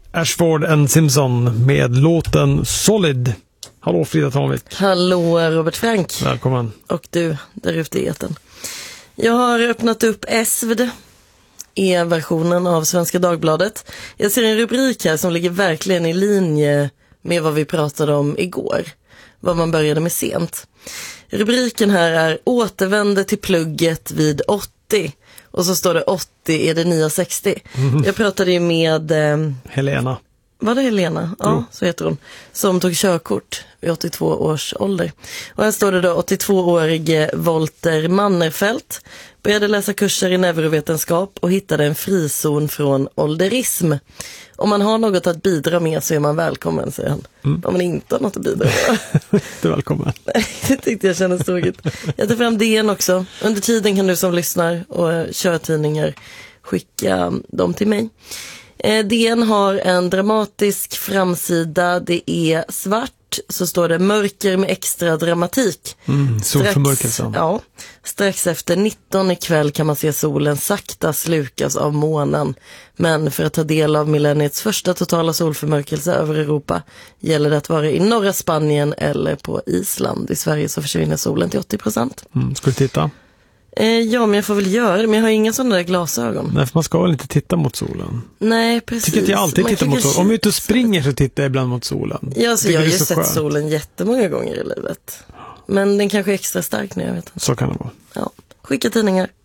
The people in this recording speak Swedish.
Ashford and Simpson med låten Solid. Hallå Frida Tanvik. Hallå Robert Frank. Välkommen. Och du, där ute i etern. Jag har öppnat upp SvD, e-versionen av Svenska Dagbladet. Jag ser en rubrik här som ligger verkligen i linje med vad vi pratade om igår. Vad man började med sent. Rubriken här är återvände till plugget vid 80. Och så står det 80 är det nya 60. Jag pratade ju med Helena. Var det Helena? Ja, så heter hon. Som tog körkort vid 82 års ålder. Och här står det då 82-årige Volter Mannerfelt. Började läsa kurser i neurovetenskap och hittade en frizon från ålderism. Om man har något att bidra med så är man välkommen, säger han. Om man inte har något att bidra med. Du är välkommen. Det tyckte jag kändes tråkigt. Jag tar fram DN också. Under tiden kan du som lyssnar och kör tidningar skicka dem till mig. DN har en dramatisk framsida. Det är svart, så står det mörker med extra dramatik. Solförmörkelsen. Ja, strax efter 19 ikväll kan man se solen sakta slukas av månen. Men för att ta del av millenniets första totala solförmörkelse över Europa gäller det att vara i norra Spanien eller på Island. I Sverige så försvinner solen till 80%. Ska du titta? Ja, men jag får väl göra det. Men jag har inga sådana där glasögon. Nej, för man ska väl inte titta mot solen. Nej, precis. Tycker att jag alltid tittar mot solen. Om jag är ute och springer så tittar jag ibland mot solen. Ja, så jag har ju sett skönt. solen jättemånga gånger i livet. Men den kanske är extra stark nu, jag vet inte. Så kan det vara. Ja, skicka tidningar.